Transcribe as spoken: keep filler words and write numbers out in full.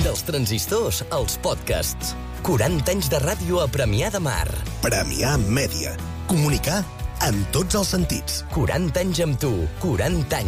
Dels transistors als podcasts. quaranta anys de ràdio a Premià de Mar. Premià Mèdia. Comunicar en tots els sentits. quaranta anys amb tu. quaranta anys.